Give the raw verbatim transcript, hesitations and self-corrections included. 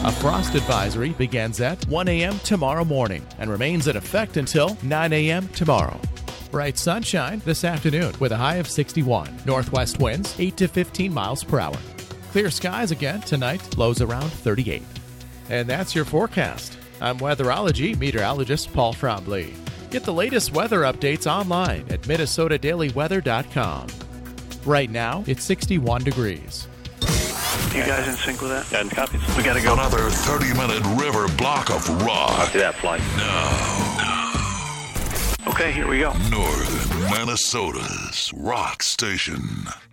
A frost advisory begins at one a.m. tomorrow morning and remains in effect until nine a.m. tomorrow. Bright sunshine this afternoon with a high of sixty-one. Northwest winds eight to fifteen miles per hour. Clear skies again tonight, lows around thirty-eight. And that's your forecast. I'm weatherology meteorologist Paul Trombley. Get the latest weather updates online at Minnesota Daily Weather dot com. Right now, it's sixty-one degrees. You guys in sync with that? And copies. We gotta go. Another thirty-minute river block of rock. See that flight? Now, Okay, here we go. Northern Minnesota's rock station.